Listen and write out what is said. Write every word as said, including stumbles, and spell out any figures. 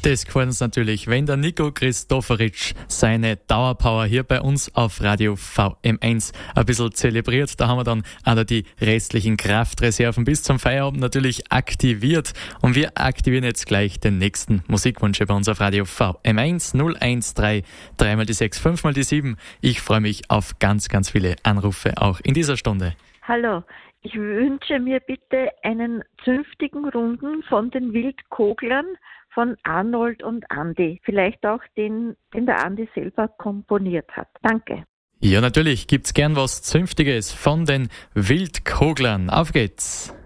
Das gefällt uns natürlich, wenn der Nico Christoferic seine Dauerpower hier bei uns auf Radio V M eins ein bisschen zelebriert. Da haben wir dann auch noch die restlichen Kraftreserven bis zum Feierabend natürlich aktiviert. Und wir aktivieren jetzt gleich den nächsten Musikwunsch bei uns auf Radio V M eins null eins drei, drei mal die sechs, fünf mal die sieben. Ich freue mich auf ganz, ganz viele Anrufe auch in dieser Stunde. Hallo, ich wünsche mir bitte einen zünftigen Runden von den Wildkoglern von Arnold und Andi. Vielleicht auch den, den der Andi selber komponiert hat. Danke. Ja, natürlich gibt's gern was Zünftiges von den Wildkoglern. Auf geht's!